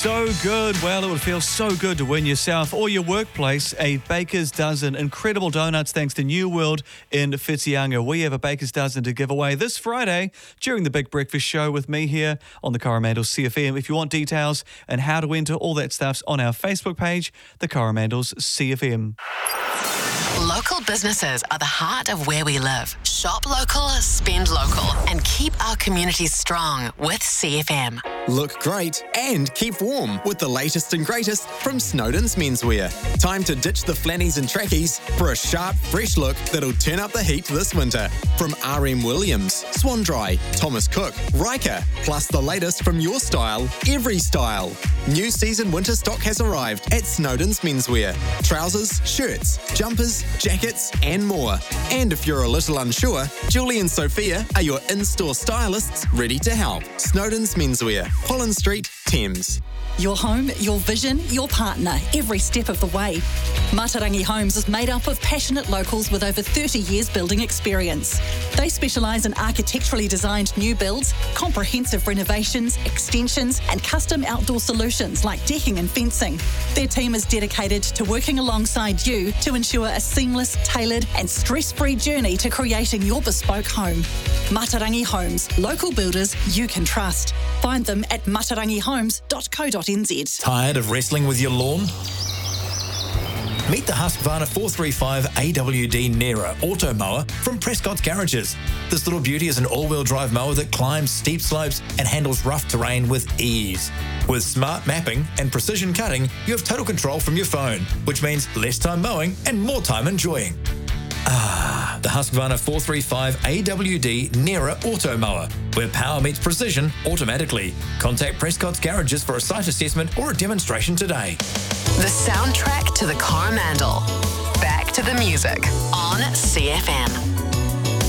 So good. Well, it would feel so good to win yourself or your workplace a Baker's Dozen. Incredible donuts thanks to New World in Whitianga. We have a Baker's Dozen to give away this Friday during the Big Breakfast Show with me here on the Coromandel CFM. If you want details and how to enter, all that stuff's on our Facebook page, the Coromandels CFM. Local businesses are the heart of where we live. Shop local, spend local, and keep our communities strong with CFM. Look great and keep warm with the latest and greatest from Snowden's Menswear. Time to ditch the flannies and trackies for a sharp, fresh look that'll turn up the heat this winter. From RM Williams, Swan Dry, Thomas Cook, Riker, plus the latest from your style, every style. New season winter stock has arrived at Snowden's Menswear. Trousers, shirts, jumpers, jackets, and more. And if you're a little unsure, Julie and Sophia are your in-store stylists ready to help. Snowden's Menswear, Holland Street, Thames. Your home, your vision, your partner, every step of the way. Matarangi Homes is made up of passionate locals with over 30 years building experience. They specialise in architecturally designed new builds, comprehensive renovations, extensions and custom outdoor solutions like decking and fencing. Their team is dedicated to working alongside you to ensure a seamless, tailored and stress-free journey to creating your bespoke home. Matarangi Homes, local builders you can trust. Find them at matarangihomes.co.nz. Tired of wrestling with your lawn? Meet the Husqvarna 435 AWD Nera Auto Mower from Prescott's Garages. This little beauty is an all-wheel drive mower that climbs steep slopes and handles rough terrain with ease. With smart mapping and precision cutting, you have total control from your phone, which means less time mowing and more time enjoying. The Husqvarna 435 AWD Nera Auto Mower, where power meets precision automatically. Contact Prescott's Garages for a site assessment or a demonstration today. The soundtrack to the Coromandel. Back to the music on CFM.